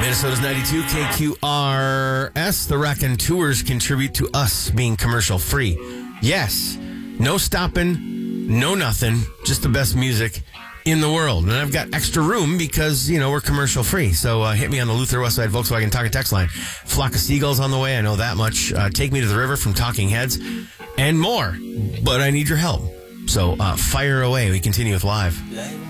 Minnesota's 92 KQRS. The Raconteurs contribute to us being commercial free. Yes, no stopping, no nothing, just the best music in the world. And I've got extra room because, we're commercial free. So hit me on the Luther Westside Volkswagen Talk and Text line. Flock of Seagulls on the way, I know that much. Take Me to the River from Talking Heads and more. But I need your help. So fire away. We continue with Live.